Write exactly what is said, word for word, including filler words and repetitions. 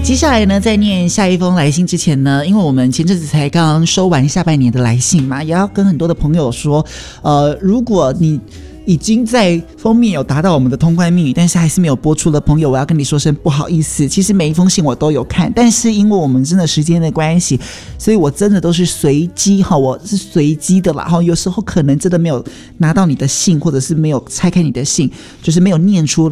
接下来呢，在念下一封来信之前呢，因为我们前阵子才刚刚收完下半年的来信嘛，也要跟很多的朋友说，呃，如果你已经在封面有达到我们的通关密语，但是还是没有播出的朋友，我要跟你说声不好意思。其实每一封信我都有看，但是因为我们真的时间的关系，所以我真的都是随机哈，我是随机的啦哈。有时候可能真的没有拿到你的信，或者是没有拆开你的信，就是没有念出